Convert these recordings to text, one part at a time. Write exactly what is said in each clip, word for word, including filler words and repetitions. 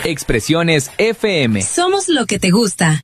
Expresiones F M. Somos lo que te gusta.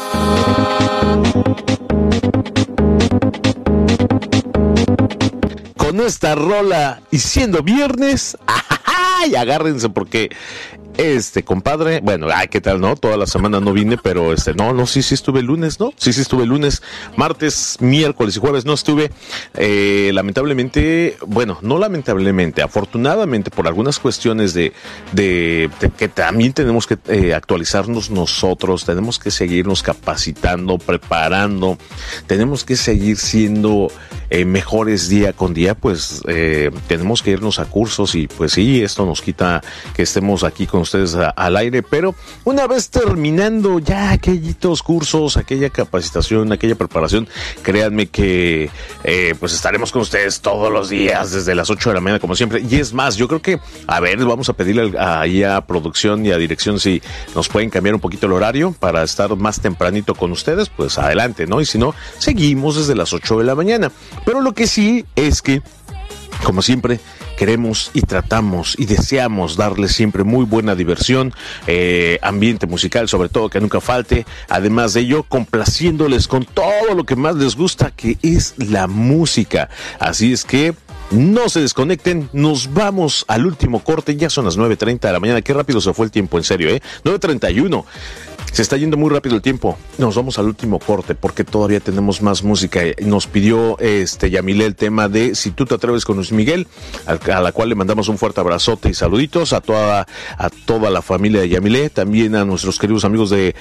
Con esta rola y siendo viernes, ¡ay! Agárrense porque este compadre, bueno, ay, ¿qué tal, no? Toda la semana no vine, pero este, no, no, sí, sí estuve el lunes, ¿no? Sí, sí estuve el lunes, martes, miércoles y jueves no estuve. Eh, lamentablemente, bueno, no lamentablemente, afortunadamente por algunas cuestiones de, de, de que también tenemos que eh, actualizarnos nosotros, tenemos que seguirnos capacitando, preparando, tenemos que seguir siendo eh, mejores día con día, pues eh, tenemos que irnos a cursos y pues sí, esto nos quita que estemos aquí con ustedes a, al aire, pero una vez terminando ya aquellos cursos, aquella capacitación, aquella preparación, créanme que eh, pues estaremos con ustedes todos los días desde las ocho de la mañana como siempre, y es más, yo creo que, a ver, vamos a pedirle ahí a, a producción y a dirección si nos pueden cambiar un poquito el horario para estar más tempranito con ustedes, pues adelante, ¿no? Y si no, seguimos desde las ocho de la mañana, pero lo que sí es que, como siempre, queremos y tratamos y deseamos darles siempre muy buena diversión, eh, ambiente musical sobre todo que nunca falte, además de ello complaciéndoles con todo lo que más les gusta, que es la música. Así es que no se desconecten, nos vamos al último corte, ya son las nueve treinta de la mañana, qué rápido se fue el tiempo, en serio, ¿eh? nueve treinta y uno. Se está yendo muy rápido el tiempo. Nos vamos al último corte porque todavía tenemos más música. Nos pidió este Yamile el tema de Si tú te atreves con Luis Miguel, a la cual le mandamos un fuerte abrazote y saluditos a toda a toda la familia de Yamile, también a nuestros queridos amigos de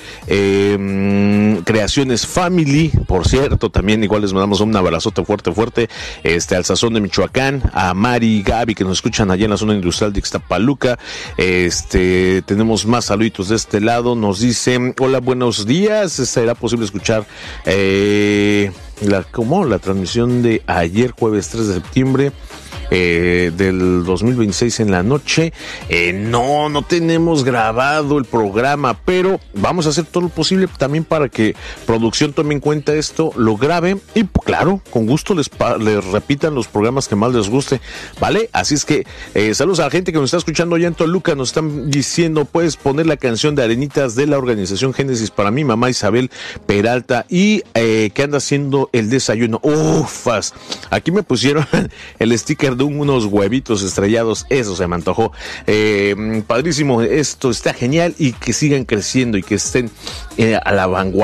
eh, Creaciones Family, por cierto, también igual les mandamos un abrazote fuerte fuerte, este al Sazón de Michoacán, a Mari y Gaby que nos escuchan allá en la zona industrial de Ixtapaluca. Este tenemos más saluditos de este lado. Nos dice: hola, buenos días. ¿Será posible escuchar eh, la, ¿cómo? la transmisión de ayer, jueves tres de septiembre eh, del dos mil veintiséis en la noche? Eh, no, no tenemos grabado el programa, pero vamos a hacer todo lo posible también para que producción tome en cuenta esto, lo grabe y claro, con gusto les, les repitan los programas que más les guste, ¿vale? Así es que eh, saludos a la gente que nos está escuchando allá en Toluca. Nos están diciendo: puedes poner la canción de Arenitas de la organización Génesis para mi mamá Isabel Peralta y eh, que anda haciendo el desayuno. Ufas, aquí me pusieron el sticker de unos huevitos estrellados, eso se me antojó. Eh, padrísimo, esto está genial y que sigan creciendo y que estén eh, a la vanguardia.